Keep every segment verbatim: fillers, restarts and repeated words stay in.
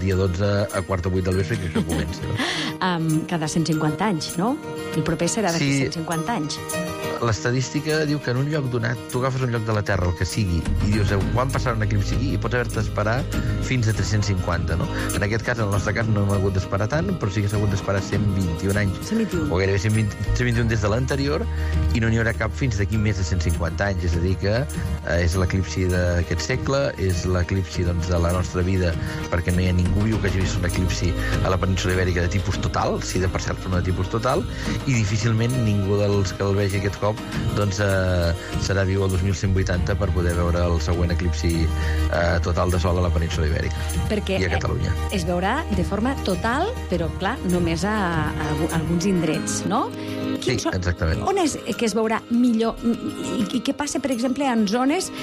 dia dotze a quart o vuit del vespre que això comença. No? Um, cada cent cinquanta anys, no? El proper serà d'aquí Sí. cent cinquanta anys. L'estadística diu que en un lloc donat, tu agafes un lloc de la Terra, el que sigui, i dius, quan passarà un eclipsi aquí? I pots haver-te d'esperar fins a tres-cents cinquanta, no? En aquest cas, en el nostre cas, no hem hagut d'esperar tant, però sí que s'ha hagut d'esperar cent vint-i-un anys. cent vint-i-un. O gairebé cent vint, cent vint-i-un des de l'anterior, i no n'hi haurà cap fins d'aquí més de cent cinquanta anys. És a dir, que eh, és l'eclipsi d'aquest segle, és l'eclipsi doncs, de la nostra vida, perquè no hi ha ningú viu que hagi vist un eclipsi a la península Ibèrica de tipus total, sí, de per cert, però no de tipus total, i difícilment ningú dels que el vegi aquest cop doncs, eh, serà viu el dos mil cent vuitanta per poder veure el següent eclipsi eh, total de sol a la península Ibèrica. Perquè I a Catalunya. eh, es veurà de forma total, però, clar, només a, a, a alguns indrets, no? Sí, Quins són- exactament. On és que es veurà millor? I, i què passa, per exemple, en zones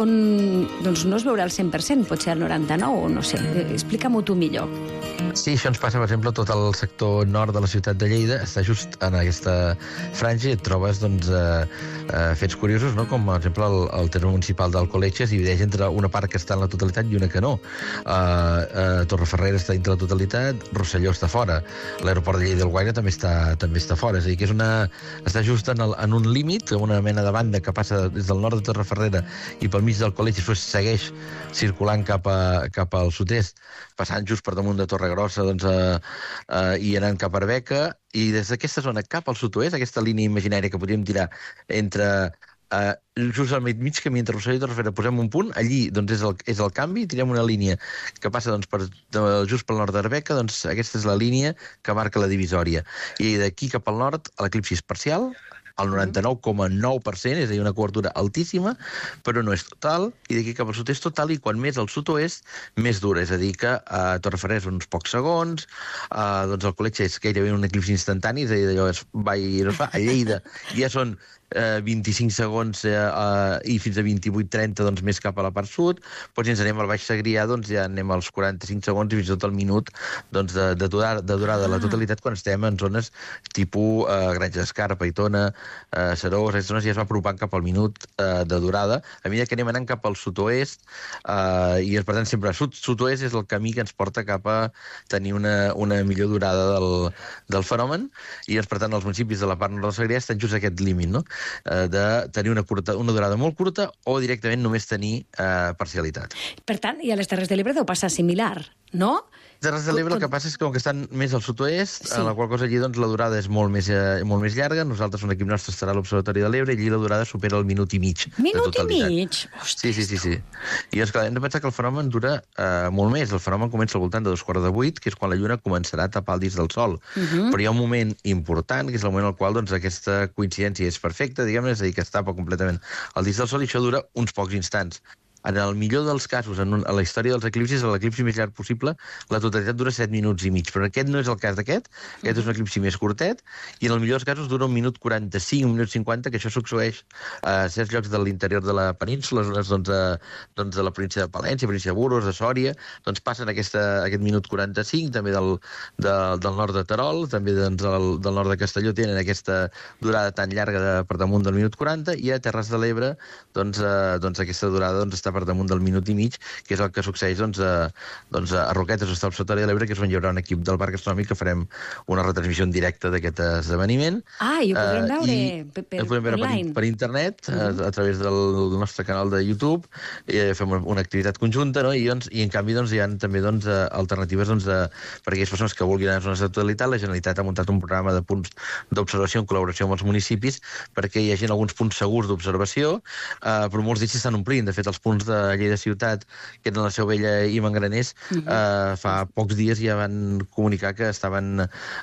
on doncs, no es veurà al cent per cent, potser al noranta-nou o no sé? Eh, Explica-m'ho tu millor. Sí, això ens passa, per exemple, tot el sector nord de la ciutat de Lleida està just en aquesta franja i et trobes doncs, eh, eh, fets curiosos, no? Com, per exemple, el, el terme municipal d'Alcoletge es divideix entre una part que està en la totalitat i una que no. Eh, eh, Torreferrera està dintre la totalitat, Rosselló està fora, l'aeroport de Lleida del Guaire també està, també està fora, és a dir, que és una, està just en, el, en un límit, una mena de banda que passa des del nord de Torreferrera i pel mig d'Alcoletge, després segueix circulant cap, a, cap al sud-est, passant just per damunt de Torregrossa doncs, eh, eh, i anant cap a Arbeca, i des d'aquesta zona cap al sud-oest, aquesta línia imaginària que podríem tirar entre eh, just al mig camí entre Rosselló i Torreferrera, posem un punt, allí doncs, és, el, és el canvi, tirem una línia que passa doncs, per, de, just pel nord d'Arbeca, doncs aquesta és la línia que marca la divisòria. I d'aquí cap al nord, l'eclipsi és parcial, el noranta-nou coma nou per cent, és a dir, una cobertura altíssima, però no és total, i d'aquí cap al sud és total, i quan més al sud-oest, més dura. És a dir, que a Torreferrera és uns pocs segons, a, doncs el Alcoletge és gairebé un eclipsi instantani, és a dir, allò es va i no es fa. A Lleida ja són eh, vint-i-cinc segons eh, eh, i fins a vint-i-vuit trenta doncs, més cap a la part sud, però si ens anem al Baix Segrià doncs, ja anem als quaranta-cinc segons i fins i tot al minut doncs, de, de, durada, de durada de la totalitat quan estem en zones tipus eh, Granja d'Escarpa, Aitona, eh, Serós, aquestes zones ja es va apropant cap al minut eh, de durada, a mesura que anem anant cap al sud-oest, eh, i per tant sempre sud, sud-oest és el camí que ens porta cap a tenir una, una millor durada del, del fenomen, i per tant els municipis de la part nord del Segrià estan just a aquest límit, no? eh, de tenir una, curta, una durada molt curta o directament només tenir eh, parcialitat. Per tant, i a les Terres de l'Ebre deu passar similar, no? Terres de l'Ebre el que passa és que com que estan més al sud-oest, Sí. sí. en la qual cosa allí doncs, la durada és molt més, eh, molt més llarga. Nosaltres, un equip nostre estarà a l'Observatori de l'Ebre i allí la durada supera el minut i mig. Minut de i totalitat. mig? Sí, sí, sí, sí. I és que hem de pensar que el fenomen dura eh, molt més. El fenomen comença al voltant de dos quarts de vuit, que és quan la lluna començarà a tapar el disc del Sol. Uh -huh. Però hi ha un moment important, que és el moment al qual doncs, aquesta coincidència és perfecta, diguem-ne, és a dir, que es tapa completament el disc del Sol, i això dura uns pocs instants. En el millor dels casos, en un, a la història dels eclipsis, l'eclipsi més llarg possible, la totalitat dura set minuts i mig, però aquest no és el cas d'aquest, aquest és un eclipsi més curtet, i en el millor dels casos dura un minut quaranta-cinc, un minut cinquanta, que això succeeix a certs llocs de l'interior de la península, zones doncs, de, doncs, de la província de Palència, província de Burgos, de Sòria, doncs passen aquesta, aquest minut quaranta-cinc, també del, de, del nord de Terol, també doncs, del, del nord de Castelló tenen aquesta durada tan llarga de, per damunt del minut quaranta, i a Terres de l'Ebre doncs, eh, doncs aquesta durada doncs, està per damunt del minut i mig, que és el que succeeix doncs, a, doncs, a Roquetes, està al Observatori de l'Ebre, que és on hi haurà un equip del Parc Astronòmic que farem una retransmissió en directe d'aquest esdeveniment. Ah, i ho podrem Eh, veure i per, per, ho podem veure per, online. per internet, uh -huh. a, a través del nostre canal de YouTube, eh, fem una, una activitat conjunta, no? I, doncs, i en canvi doncs, hi ha també doncs, alternatives doncs, de, per a aquelles persones que vulguin anar a zones de totalitat. La Generalitat ha muntat un programa de punts d'observació en col·laboració amb els municipis perquè hi hagi alguns punts segurs d'observació, eh, però molts d'ells s'estan omplint. De fet, els punts de Lleida Ciutat, que eren la Seu Vella i Mangraners, uh -huh. eh, fa pocs dies ja van comunicar que estaven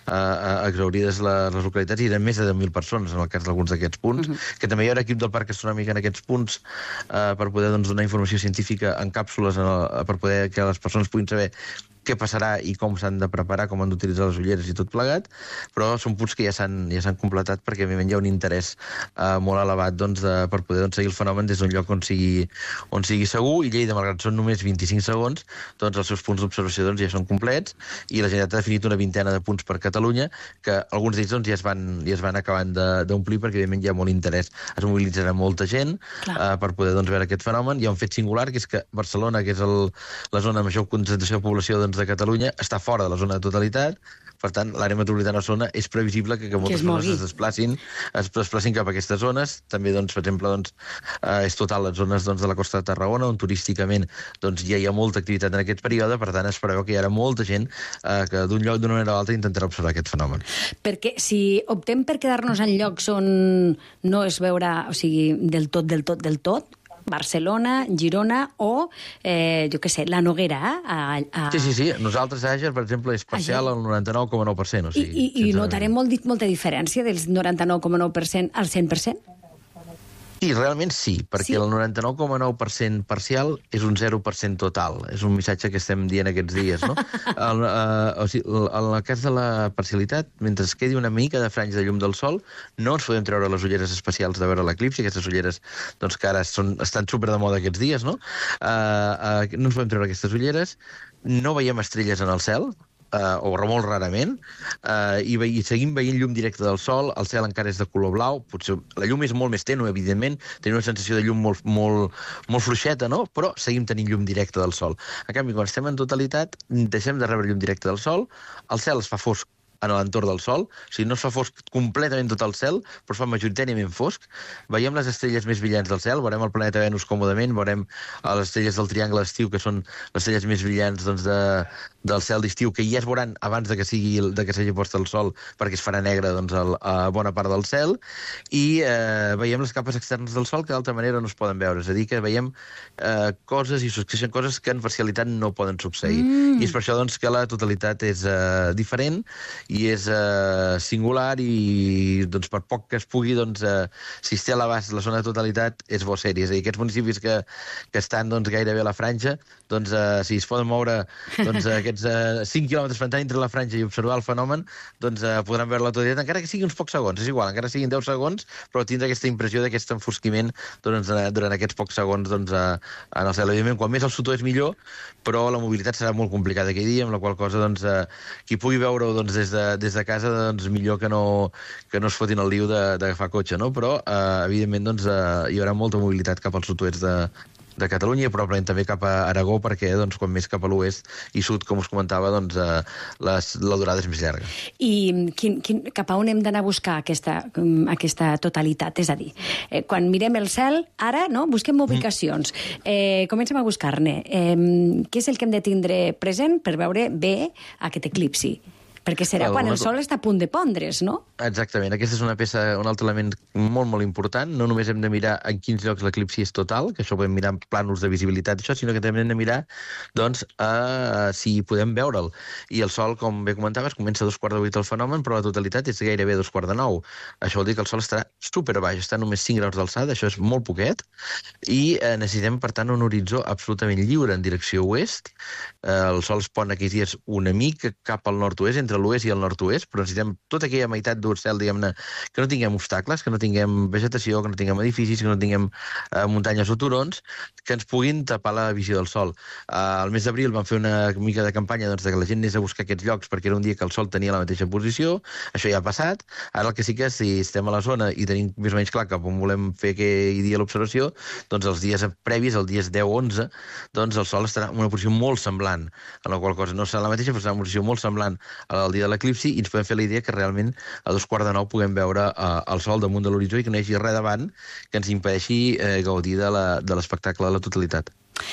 eh, exaurides les, les localitats, i eren més de deu mil persones en el cas d'alguns d'aquests punts, uh -huh. que també hi haurà equip del Parc Astronòmic en aquests punts eh, per poder doncs, donar informació científica en càpsules en el, per poder que les persones puguin saber què passarà i com s'han de preparar, com han d'utilitzar les ulleres i tot plegat, però són punts que ja s'han ja s'han completat perquè, evidentment, hi ha un interès eh, molt elevat doncs, de, per poder doncs, seguir el fenomen des d'un lloc on sigui, on sigui segur, i Lleida, malgrat són només vint-i-cinc segons, doncs els seus punts d'observació doncs, ja són complets, i la Generalitat ha definit una vintena de punts per Catalunya, que alguns d'ells doncs, ja, es van, ja es van acabant d'omplir, perquè, evidentment, hi ha molt interès. Es mobilitzarà molta gent eh, per poder doncs, veure aquest fenomen. Hi ha un fet singular, que és que Barcelona, que és el, la zona de major concentració de població doncs, doncs, de Catalunya està fora de la zona de totalitat. Per tant, l'àrea metropolitana de Barcelona és previsible que, que moltes que es persones es desplacin, es desplacin cap a aquestes zones. També, doncs, per exemple, doncs, eh, és total les zones doncs, de la costa de Tarragona, on turísticament doncs, ja hi ha molta activitat en aquest període. Per tant, es preveu que hi haurà molta gent eh, que d'un lloc d'una manera o altra intentarà observar aquest fenomen. Perquè si optem per quedar-nos en llocs on no es veurà, o sigui, del tot, del tot, del tot, Barcelona, Girona o, eh, jo què sé, la Noguera. A, a... Sí, sí, sí. Nosaltres a Àger, per exemple, és parcial al noranta-nou coma nou per cent. O sigui, I, i, i notarem molt, molta diferència del noranta-nou coma nou per cent al cent per cent? Sí, realment sí, perquè Sí? el noranta-nou coma nou per cent parcial és un zero per cent total. És un missatge que estem dient aquests dies, no? el, uh, o sigui, en el cas de la parcialitat, mentre es quedi una mica de franja de llum del sol, no ens podem treure les ulleres especials de veure l'eclipsi, aquestes ulleres doncs, que ara són, estan super de moda aquests dies, no? Uh, uh, no ens podem treure aquestes ulleres, no veiem estrelles en el cel, Uh, o molt rarament, uh, i, ve i seguim veient llum directa del sol, el cel encara és de color blau, potser la llum és molt més tènue, evidentment, tenim una sensació de llum molt, molt, molt fluixeta, no? Però seguim tenint llum directa del sol. En canvi, quan estem en totalitat, deixem de rebre llum directa del sol, el cel es fa fosc en l'entorn del sol, o sigui, no es fa fosc completament tot el cel, però es fa majoritàriament fosc. Veiem les estrelles més brillants del cel, veurem el planeta Venus còmodament, veurem les estrelles del triangle d'estiu, que són les estrelles més brillants doncs, de, del cel d'estiu, que ja es veuran abans de que sigui de que s'hagi post el sol, perquè es farà negre doncs, el, a bona part del cel, i eh, veiem les capes externes del sol que d'altra manera no es poden veure. És a dir, que veiem eh, coses i succeeixen coses que en parcialitat no poden succeir. Mm. I és per això doncs, que la totalitat és eh, diferent, i és uh, singular i doncs, per poc que es pugui, doncs, uh, si es té a l'abast la zona de totalitat, és bo ser-hi. És a dir, aquests municipis que, que estan doncs, gairebé a la franja, doncs, uh, si es poden moure doncs, aquests uh, cinc quilòmetres per entre la franja i observar el fenomen, doncs uh, podran veure la totalitat, encara que sigui uns pocs segons. És igual, encara siguin deu segons, però tindre aquesta impressió d'aquest enfosquiment doncs, durant aquests pocs segons doncs, uh, en el cel. Evidentment, quan més al sud-oest millor, però la mobilitat serà molt complicada aquell dia, amb la qual cosa doncs, uh, qui pugui veure-ho doncs, des de des de casa, doncs, millor que no, que no es fotin el liu d'agafar cotxe, no? Però, eh, evidentment, doncs, eh, hi haurà molta mobilitat cap al sud-oest de, de Catalunya i probablement també cap a Aragó, perquè doncs, quan més cap a l'oest i sud, com us comentava, doncs, eh, les, la durada és més llarga. I quin, quin, cap a on hem d'anar a buscar aquesta, aquesta totalitat? És a dir, eh, quan mirem el cel, ara no, busquem ubicacions. Eh, comencem a buscar-ne. Eh, què és el que hem de tindre present per veure bé aquest eclipsi? Perquè serà Val, quan una... el sol està a punt de pondre's, no? Exactament. Aquesta és una peça, un altre element molt, molt important. No només hem de mirar en quins llocs l'eclipsi és total, que això ho podem mirar en plànols de visibilitat, això, sinó que també hem de mirar doncs, a, si podem veure'l. I el sol, com bé comentaves, comença a dos quarts de vuit el fenomen, però la totalitat és gairebé a dos quarts de nou. Això vol dir que el sol estarà superbaix, està només cinc graus d'alçada, això és molt poquet, i eh, necessitem, per tant, un horitzó absolutament lliure en direcció oest. Eh, el sol es pon aquells dies una mica cap al nord-oest, entre l'oest i el nord-oest, però necessitem tota aquella meitat d'un cel, diguem-ne, que no tinguem obstacles, que no tinguem vegetació, que no tinguem edificis, que no tinguem eh, muntanyes o turons, que ens puguin tapar la visió del sol. Eh, el mes d'abril vam fer una mica de campanya doncs, de que la gent anés a buscar aquests llocs perquè era un dia que el sol tenia la mateixa posició, això ja ha passat. Ara el que sí que si estem a la zona i tenim més o menys clar cap on volem fer aquell dia l'observació, doncs els dies previs, els dies deu onze, doncs el sol estarà en una posició molt semblant, en la qual cosa no serà la mateixa, però serà una posició molt semblant al dia de l'eclipsi, i ens podem fer la idea que realment a dos quarts de nou puguem veure eh, el sol damunt de l'horitzó i que no hi hagi res davant que ens impedeixi eh, gaudir de l'espectacle de la totalitat.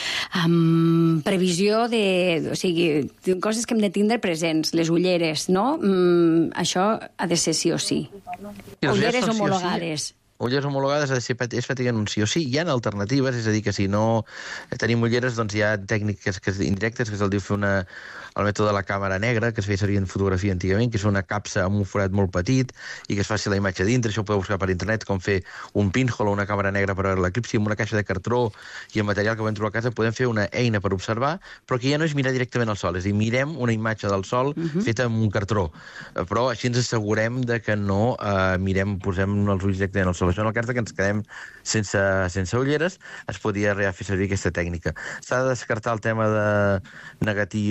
Um, previsió de... O sigui, coses que hem de tindre presents, les ulleres, no? Um, això ha de ser sí o sí. I ulleres homologades. Sí. Ulleres homologades ha de ser és fàctic en un sí o sí. Hi ha alternatives, és a dir, que si no tenim ulleres, doncs hi ha tècniques que, indirectes, que se'l diu fer una, el mètode de la càmera negra, que es feia servir en fotografia antigament, que és una capsa amb un forat molt petit i que es faci la imatge dintre. Això ho podeu buscar per internet, com fer un pinhole o una càmera negra per veure l'eclipsi, amb una caixa de cartró i amb material que vam trobar a casa podem fer una eina per observar, però que ja no és mirar directament al sol, és a dir, mirem una imatge del sol uh-huh. feta amb un cartró, però així ens assegurem de que no eh, mirem, posem els ulls directament al sol. Això en el cas que ens quedem sense, sense ulleres, es podria fer servir aquesta tècnica. S'ha de descartar el tema de negatius, eh,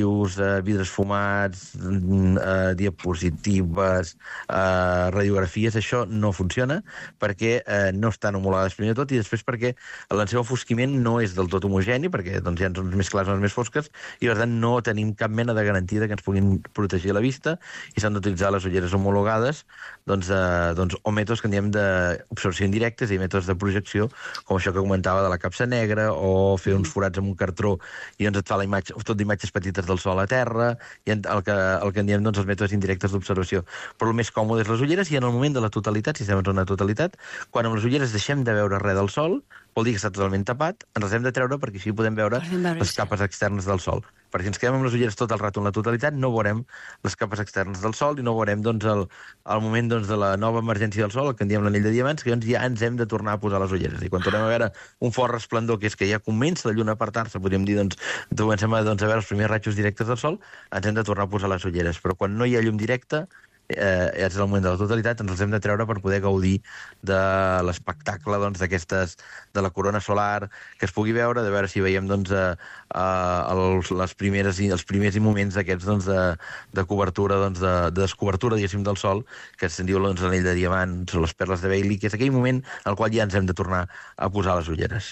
eh, vidres fumats, eh, diapositives, eh, radiografies, això no funciona perquè eh, no estan homologades primer de tot i després perquè el seu enfosquiment no és del tot homogeni, perquè doncs, hi ha zones més clares, zones més fosques, i per tant no tenim cap mena de garantia de que ens puguin protegir la vista i s'han d'utilitzar les ulleres homologades doncs, eh, doncs, o mètodes que en diem d'observació indirectes i mètodes de projecció, com això que comentava de la capsa negra o fer uns forats amb un cartró i doncs et fa la imatge, tot d'imatges petites del sol a terra, i el que, el que en diem doncs, els mètodes indirectes d'observació. Però el més còmode és les ulleres, i en el moment de la totalitat, si estem en zona de totalitat, quan amb les ulleres deixem de veure res del sol, vol dir que està totalment tapat, ens les hem de treure perquè així podem veure, veure les capes externes del sol. Perquè si ens quedem amb les ulleres tot el rato en la totalitat, no veurem les capes externes del sol i no veurem doncs, el, el moment doncs, de la nova emergència del sol, el que en diem l'anell de diamants, que doncs, ja ens hem de tornar a posar les ulleres. I quan tornem a veure un fort resplendor, que és que ja comença la lluna a apartar-se, podríem dir, doncs, comencem a, doncs, a veure els primers rajos directes del sol, ens hem de tornar a posar les ulleres. Però quan no hi ha llum directa, eh, és el moment de la totalitat, ens els hem de treure per poder gaudir de l'espectacle doncs, d'aquestes, de la corona solar, que es pugui veure, de veure si veiem doncs, eh, eh, els, les primeres, els primers moments d'aquests doncs, de, de cobertura, doncs, de, de descobertura, diguéssim, del sol, que se'n diu doncs, l'anell de diamants o les perles de Bailey, que és aquell moment al qual ja ens hem de tornar a posar les ulleres.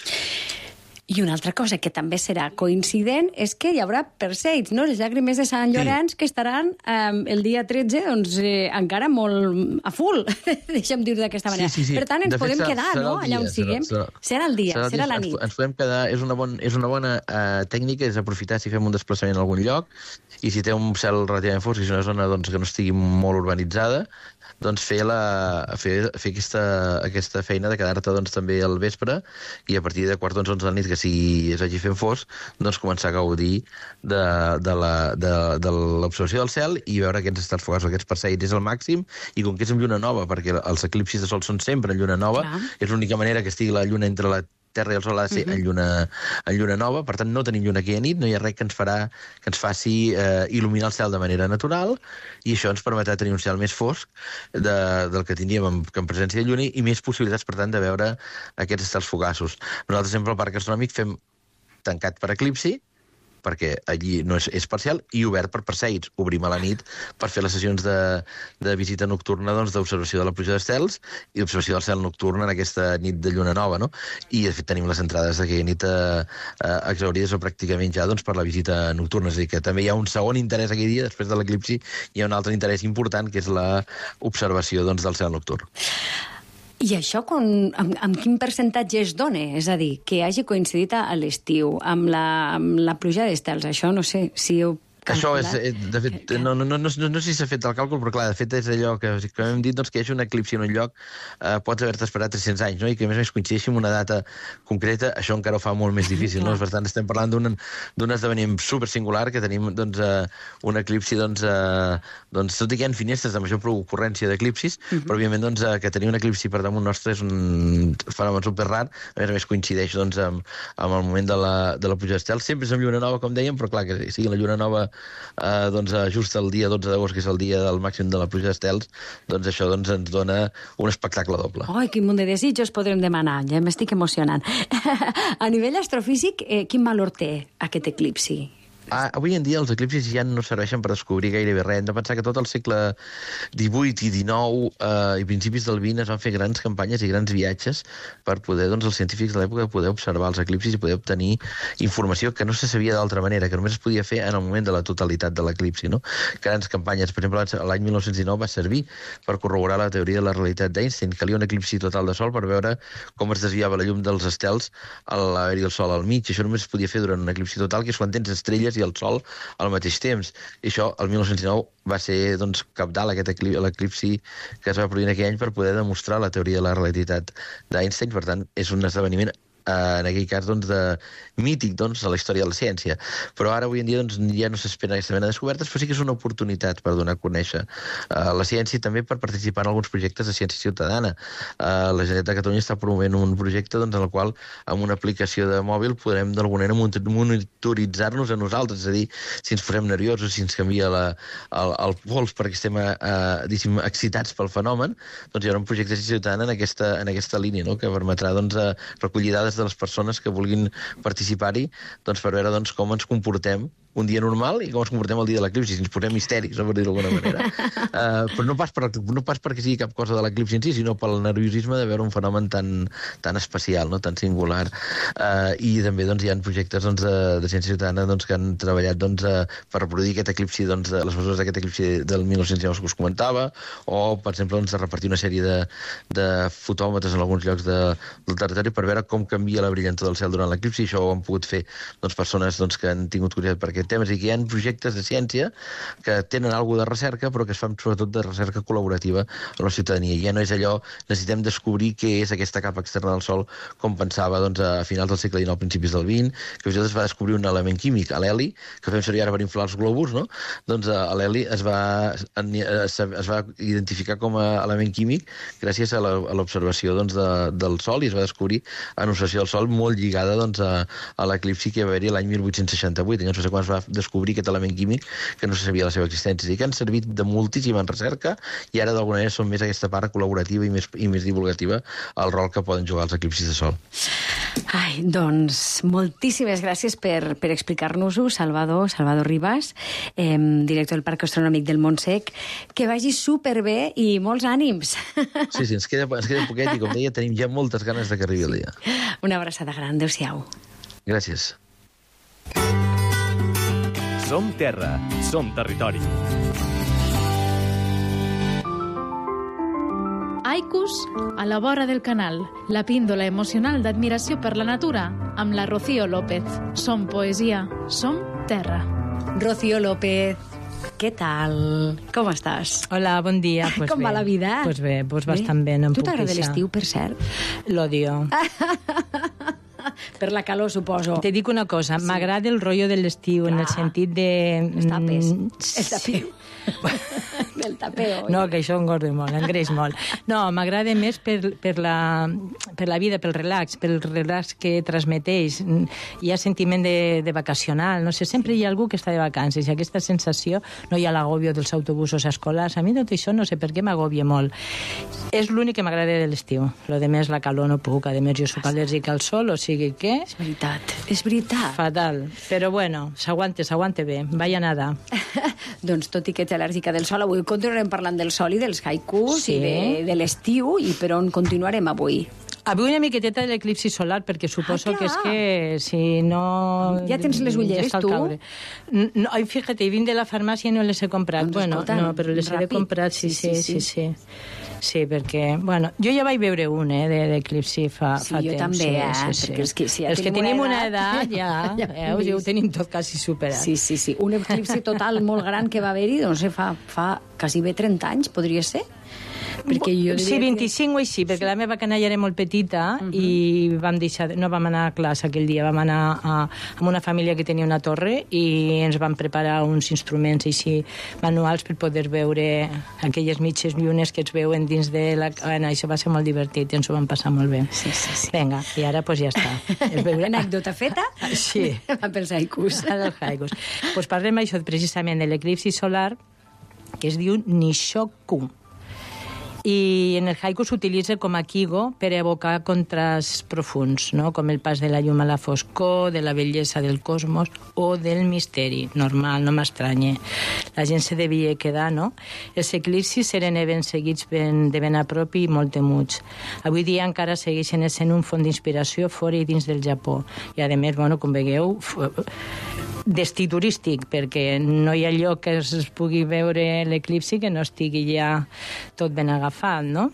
I una altra cosa que també serà coincident és que hi haurà Perseids, no? Les llàgrimes de Sant Llorenç, sí, que estaran eh, el dia tretze doncs, eh, encara molt a full, deixa'm dir-ho d'aquesta manera. Sí, sí, sí. Per tant, ens de podem fet, quedar, no?, allà on siguem. Serà, serà, serà el dia, serà, serà la nit. Ens, ens podem quedar, és una, bon, és una bona uh, tècnica, és aprofitar si fem un desplaçament en algun lloc, i si té un cel relativament fosc, i és una zona doncs, que no estigui molt urbanitzada, doncs fer, la, fer, fer aquesta, aquesta feina de quedar-te doncs, també al vespre i a partir de quart d'onze de la nit, que si es vagi fent fosc, doncs començar a gaudir de, de l'observació del cel i veure aquests estels fugaços, aquests perseids és el màxim, i com que és en lluna nova, perquè els eclipsis de sol són sempre en lluna nova, clar, és l'única manera que estigui la lluna entre la Terra i el Sol ha de ser uh -huh. en, lluna, en lluna nova, per tant no tenim lluna aquella nit, no hi ha res que ens farà que ens faci eh, il·luminar el cel de manera natural, i això ens permetrà tenir un cel més fosc de, del que tindríem en, en presència de lluna i més possibilitats, per tant, de veure aquests estels fugaços. Nosaltres sempre al Parc Astronòmic fem tancat per eclipsi, perquè allí no és, és parcial, i obert per Perseids. Obrim a la nit per fer les sessions de, de visita nocturna doncs, d'observació de la pluja d'estels i d'observació del cel nocturn en aquesta nit de lluna nova, no? I, de fet, tenim les entrades d'aquella nit eh, eh, exaurides o pràcticament ja doncs, per la visita nocturna. És a dir, que també hi ha un segon interès aquell dia, després de l'eclipsi, hi ha un altre interès important, que és l'observació doncs, del cel nocturn. I això com, amb, amb quin percentatge es dona? És a dir, que hagi coincidit a l'estiu, amb la, amb la pluja d'estels. Això no sé si heu Això és, de fet, no, no, no, no, no sé si s'ha fet el càlcul, però clar, de fet és allò que, que hem dit, doncs, que hi hagi un eclipsi en un lloc, eh, pots haver-te esperat tres-cents anys, no? I que a més a més coincideixi amb una data concreta, això encara ho fa molt més difícil, no? Per tant, estem parlant d'un esdeveniment super singular, que tenim doncs, eh, un eclipsi, doncs, eh, doncs, tot i que hi ha finestres de major ocurrència d'eclipsis, uh -huh. però òbviament doncs, eh, que tenir un eclipsi per damunt nostre és un fenomen super rar, a més a més coincideix doncs, amb, amb el moment de la, de la pluja d'estels, sempre és amb lluna nova, com dèiem, però clar, que sigui la lluna nova Uh, doncs, just el dia dotze d'agost, que és el dia del màxim de la pluja d'estels, doncs això doncs, ens dona un espectacle doble. Ai, quin munt de desitjos podrem demanar, ja m'estic emocionant. A nivell astrofísic, eh, quin valor té aquest eclipsi? Ah, avui en dia els eclipsis ja no serveixen per descobrir gairebé res. Hem de pensar que tot el segle divuit i dinou eh, i principis del vint es van fer grans campanyes i grans viatges per poder, doncs, els científics de l'època poder observar els eclipsis i poder obtenir informació que no se sabia d'altra manera, que només es podia fer en el moment de la totalitat de l'eclipsi, no? Grans campanyes. Per exemple, l'any mil nou-cents dinou va servir per corroborar la teoria de la realitat d'Einstein. Calia un eclipsi total de sol per veure com es desviava la llum dels estels a l'haver-hi el sol al mig. Això només es podia fer durant un eclipsi total, que és quan tens estrelles i el sol al mateix temps. I això, el mil nou-cents dinou, va ser doncs, cabdal aquest l'eclipsi que es va produir en aquell any per poder demostrar la teoria de la relativitat d'Einstein. Per tant, és un esdeveniment en aquell cas doncs, de mític doncs, a la història de la ciència. Però ara, avui en dia, doncs, ja no s'espera aquesta mena de descobertes, però sí que és una oportunitat per donar a conèixer uh, la ciència i també per participar en alguns projectes de ciència ciutadana. Uh, la Generalitat de Catalunya està promovent un projecte doncs, en el qual, amb una aplicació de mòbil, podrem d'alguna manera monitoritzar-nos a nosaltres, és a dir, si ens posem nerviosos, si ens canvia la, el, el pols perquè estem uh, excitats pel fenomen, doncs hi haurà un projecte de ciència ciutadana en aquesta, en aquesta línia, no?, que permetrà doncs, recollir dades de les persones que vulguin participar-hi doncs, per veure doncs, com ens comportem un dia normal i com ens comportem el dia de l'eclipsi, si ens posem histèrics, no, per dir-ho d'alguna manera. Uh, però no pas, per, no pas perquè sigui cap cosa de l'eclipsi en si, sinó pel nerviosisme de veure un fenomen tan, tan especial, no? Tan singular. Uh, I també doncs, hi ha projectes doncs, de, de ciència ciutadana doncs, que han treballat doncs, uh, per reproduir aquest eclipsi, doncs, de les mesures d'aquest eclipsi del mil nou-cents dinou que us comentava, o, per exemple, doncs, de repartir una sèrie de, de fotòmetres en alguns llocs de, del territori per veure com canvia la brillantor del cel durant l'eclipsi. Això ho han pogut fer doncs, persones doncs, que han tingut curiositat per aquest tema. I que hi ha projectes de ciència que tenen alguna de recerca, però que es fan sobretot de recerca col·laborativa a la ciutadania. Ja no és allò, necessitem descobrir què és aquesta capa externa del Sol, com pensava doncs, a finals del segle dinou, a principis del vint, que es va descobrir un element químic, l'heli, que fem servir ara per inflar els globus, no? Doncs l'heli es, va, es va identificar com a element químic gràcies a l'observació doncs, de, del Sol, i es va descobrir en observació del Sol molt lligada doncs, a, a l'eclipsi que va haver-hi l'any mil vuit-cents seixanta-vuit. Llavors, no sé quan es va descobrir aquest element químic que no se sabia la seva existència. I que han servit de moltíssima recerca i ara d'alguna manera són més aquesta part col·laborativa i més, i més divulgativa el rol que poden jugar els eclipsis de Sol. Ai, doncs, moltíssimes gràcies per, per explicar-nos-ho, Salvador, Salvador Ribas, eh, director del Parc Astronòmic del Montsec. Que vagi superbé i molts ànims. Sí, sí, ens queda, ens queda poquet i, com deia, tenim ja moltes ganes de que arribi el dia. Una abraçada gran. Adéu-siau. Gràcies. Som terra, som territori. Haikus a la vora del canal, la píndola emocional d'admiració per la natura, amb la Rocío López. Som poesia, som terra. Rocío López, què tal? Com estàs? Hola, bon dia. Pues Com bé. va la vida? Pues bé, pues bastant bé, no em Tu puc t'agrada queixar. l'estiu, per cert? L'odio. Per la calor, suposo. Te dic una cosa, sí. M'agrada el rotllo de l'estiu, en el sentit de... Els tapes. Mm, El tapeu. Del tapeo. No, que això engorda molt, engreix molt. No, m'agrada més per, per, la, per la vida, pel relax, pel relax que transmeteix. Hi ha sentiment de, de vacacional, no sé, sempre hi ha algú que està de vacances i aquesta sensació, no hi ha l'agòbio dels autobusos escolars. A mi tot això no sé per què m'agòbia molt. És l'únic que m'agrada de l'estiu. Lo de més, la calor no puc. A més, jo soc al·lèrgica al sol, o sigui que... És veritat, és veritat. Fatal. Però bueno, s'aguante, s'aguante bé. Vaya nada. Doncs tot i que ets al·lèrgica del sol, avui continuarem parlant del sol i dels haikus Sí. i de, de l'estiu, i per on continuarem avui? Avui una miqueteta de l'eclipsi solar, perquè suposo Ah, que és clar. que si no... Ja tens les ulleres, ja està al tu? caure. No, ai, fíjate, vinc de la farmàcia i no les he comprat. Doncs bueno, escolta, no, però les he de ràpid. comprar, sí, sí, sí, sí. sí. Sí, perquè, bueno, jo ja vaig veure un, eh, de- d'eclipsi fa, Sí, fa jo temps. també, eh, sí, sí. perquè els que- si ja els que tenim tenim una una edat, edat, ja, ja ja, hem ja ho vist. tenim tot quasi superat. Sí, sí, sí. Un eclipsi total molt gran que va haver-hi, doncs fa, fa quasi bé trenta anys, podria ser? Perquè jo diria Sí, vint-i-cinc o així, perquè la meva canalla era molt petita uh -huh. i vam deixar, no vam anar a classe aquell dia, vam anar a, amb una família que tenia una torre i ens van preparar uns instruments així manuals per poder veure aquelles mitges llunes que es veuen dins de la... Bueno, això va ser molt divertit i ens ho vam passar molt bé. Sí, sí, sí. Vinga, i ara pues ja està. Es veure... Anècdota feta? Sí. Va pels haikus. A dels haikus. Pues parlem això precisament de l'eclipsi solar que es diu Nishoku. I en el haiku s'utilitza com a kigo per evocar contrasts profuns, no? Com el pas de la llum a la foscor, de la bellesa del cosmos o del misteri. Normal, no m'estranya. La gent se devia quedar, no? Els eclipsis eren events seguits ben, de ben a prop i molt temuts. Avui dia encara segueixen sent un font d'inspiració fora i dins del Japó. I a més, bueno, com veieu, destí turístic, perquè no hi ha lloc que es pugui veure l'eclipsi que no estigui ja tot ben agafat, no?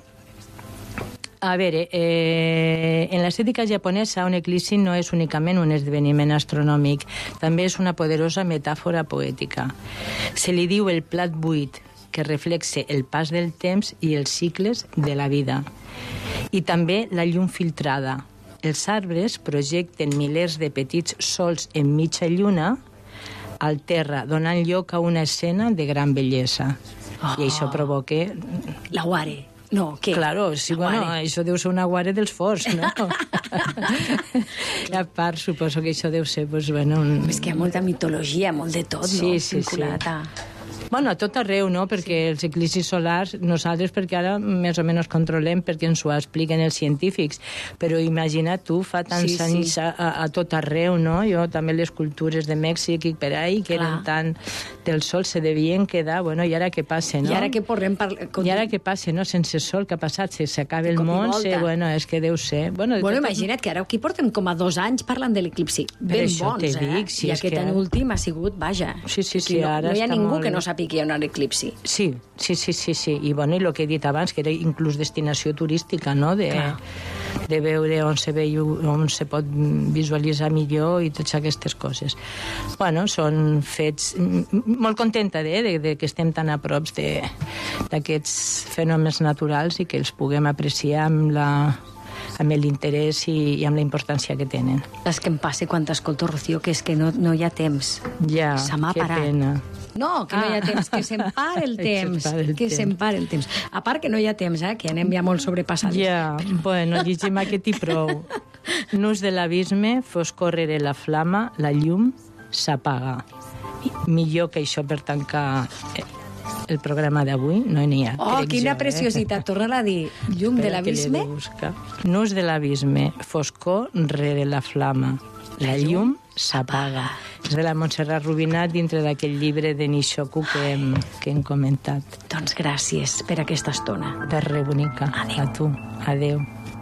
A veure, eh, en l'estètica japonesa un eclipsi no és únicament un esdeveniment astronòmic, també és una poderosa metàfora poètica. Se li diu el plat buit, que reflexa el pas del temps i els cicles de la vida. I també la llum filtrada. Els arbres projecten milers de petits sols en mitja lluna al terra, donant lloc a una escena de gran bellesa. Oh. I això provoca... La guare. No, què? Claro, sí, bueno, això deu ser una guare dels forts, no? I a part, suposo que això deu ser, pues, bueno... Un... És que hi ha molta mitologia, molt de tot, Sí, no? sí, sí. Vinculat a... Bueno, a tot arreu, no? Perquè els eclipsis solars, nosaltres perquè ara més o menys controlem perquè ens ho expliquen els científics, però imagina tu, fa tants Sí, sí. anys a, a, a tot arreu, no? Jo també les cultures de Mèxic i per ahí, que Clar. eren tan del sol, se devien quedar, bueno, i ara què passa, no? I ara que podrem parlar... I ara què passa, no? Sense sol, què ha passat? Se s'acaba el cop i món, volta. se, bueno, és que deu ser... Bueno, de Bueno, tot- imagina't que ara aquí portem com a dos anys parlant de l'eclipsi. Per Ben això bons, te eh? dic, si I és aquest que any ara- últim ha sigut, vaja. Sí, sí, sí, Aquí no, ara no hi ha està ningú molt que no bé. sàpiga que hi ha un eclipsi. Sí, sí, sí, sí, sí. I bueno, i el que he dit abans, que era inclús destinació turística, no? De, Clar. de veure on se veu, on se pot visualitzar millor i totes aquestes coses. Bueno, són fets... m- m- Molt contenta de, de, de que estem tan a prop de- d'aquests fenòmens naturals i que els puguem apreciar amb la amb l'interès i, i amb la importància que tenen. És que em passa quan t'escolto, Rocío, que és que no, no hi ha temps. Ja, Se m'ha que parat. pena. No, que no hi ha Ah. temps, que se'm para el Que se'm temps. para el que temps. se'm para el temps. A part que no hi ha temps, eh, que anem ja molt sobrepassats. Ja, bueno, llegim aquest i prou. Nus de l'abisme, fos córrere la flama, la llum s'apaga. Millor que això per tancar el programa d'avui, no n'hi ha. Oh, crec quina jo, preciositat. Torna-la a dir. Llum de Espera, que l'he l'abisme. de buscar. Nus de l'abisme, foscor rere la flama. La llum s'apaga. És de la Montserrat Rubinat dintre d'aquell llibre de Nishoku que hem, que hem comentat. Doncs gràcies per aquesta estona. De re, bonica. Adéu. A tu. Adéu.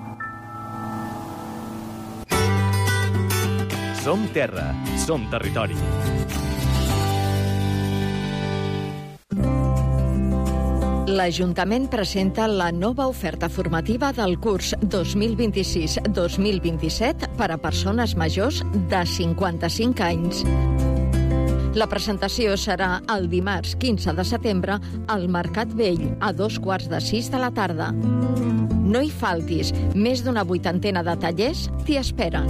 Som terra, som territori. L'Ajuntament presenta la nova oferta formativa del curs dos mil vint-i-sis dos mil vint-i-set per a persones majors de cinquanta-cinc anys. La presentació serà el dimarts quinze de setembre al Mercat Vell, a dos quarts de sis de la tarda. No hi faltis, més d'una vuitantena de tallers t'hi esperen.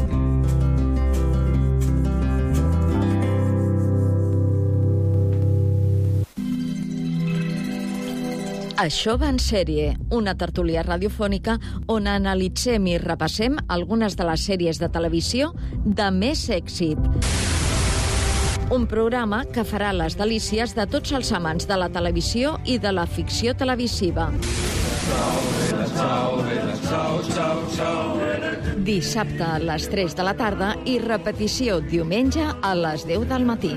Això va en sèrie, una tertúlia radiofònica on analitzem i repassem algunes de les sèries de televisió de més èxit. Un programa que farà les delícies de tots els amants de la televisió i de la ficció televisiva. Dissabte a les tres de la tarda i repetició diumenge a les deu del matí.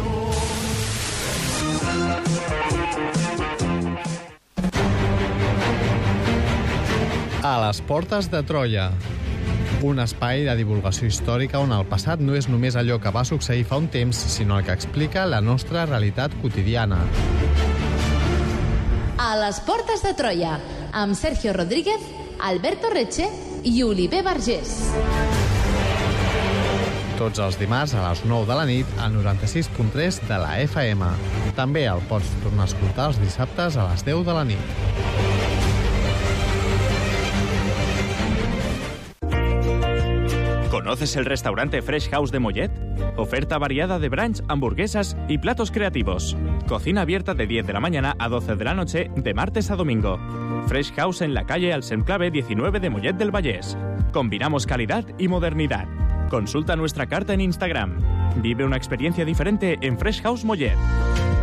A les portes de Troia, un espai de divulgació històrica on el passat no és només allò que va succeir fa un temps, sinó el que explica la nostra realitat quotidiana. A les portes de Troia, amb Sergio Rodríguez, Alberto Reche i Oliver Vergés. Tots els dimarts a les nou de la nit al noranta-sis punt tres de la F M. També el pots tornar a escoltar els dissabtes a les deu de la nit. ¿Conoces el restaurante Fresh House de Mollet? Oferta variada de brunch, hamburguesas y platos creativos. Cocina abierta de diez de la mañana a doce de la noche, de martes a domingo. Fresh House en la calle Alsenclave diecinueve de Mollet del Vallès. Combinamos calidad y modernidad. Consulta nuestra carta en Instagram. Vive una experiencia diferente en Fresh House Mollet.